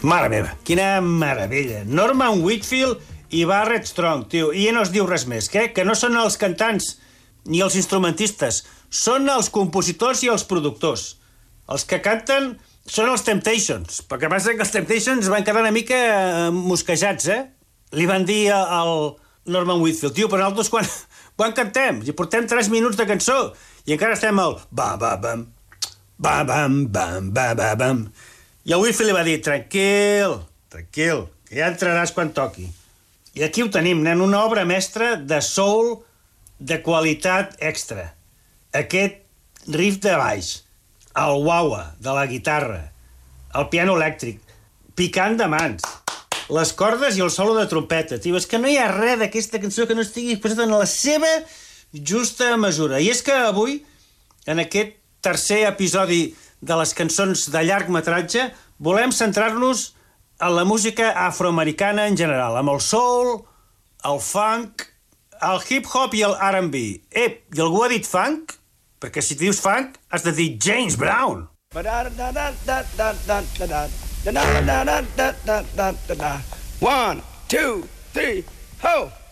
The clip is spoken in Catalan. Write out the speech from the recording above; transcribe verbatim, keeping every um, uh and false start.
Mare meva, quina meravella. Norman Whitfield i Barrett Strong, tio. I ja no es diu res més, que, que no són els cantants ni els instrumentistes, són els compositors i els productors. Els que canten són els Temptations, perquè passa que els Temptations van quedar una mica mosquejats, eh? Li van dir al Norman Whitfield, tio, però nosaltres quan, quan cantem? I portem tres minuts de cançó i encara estem al ba-ba-bam, ba-bam, bam, ba-ba-bam. I el Whitfield li va dir, tranquil, tranquil, que ja entraràs quan toqui. I aquí ho tenim, nen, una obra mestra de soul de qualitat extra. Aquest riff de baix, el wah-wah de la guitarra, el piano elèctric, picant de mans, les cordes i el solo de trompeta. Tio, és que no hi ha res d'aquesta cançó que no estigui expressat en la seva justa mesura. I és que avui, en aquest tercer episodi de les cançons de llargmetratge, volem centrar-nos en la música afroamericana en general, amb el soul, el funk, el hip-hop i el R and B. Ep, i algú ha dit funk? Perquè si dius funk, has de dir James Brown. One, two, three, ho!